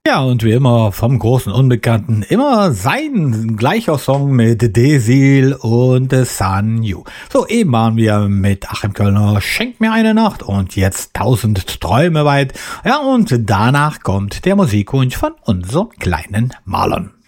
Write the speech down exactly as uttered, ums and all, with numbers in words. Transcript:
Ja, und wie immer vom großen Unbekannten immer sein gleicher Song mit Desil und San Yu. So, eben waren wir mit Achim Kölner, Schenk mir eine Nacht und jetzt tausend Träume weit. Ja, und danach kommt der Musikwunsch von unserem kleinen Marlon.